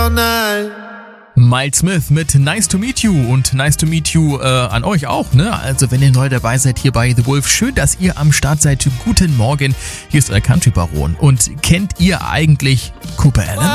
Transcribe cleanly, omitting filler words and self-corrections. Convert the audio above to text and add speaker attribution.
Speaker 1: Miles Smith mit Nice to Meet You und Nice to Meet You an euch auch, ne? Also wenn ihr neu dabei seid hier bei The Wolf, schön, dass ihr am Start seid. Guten Morgen, hier ist euer Country Baron. Und kennt ihr eigentlich Cooper Allen?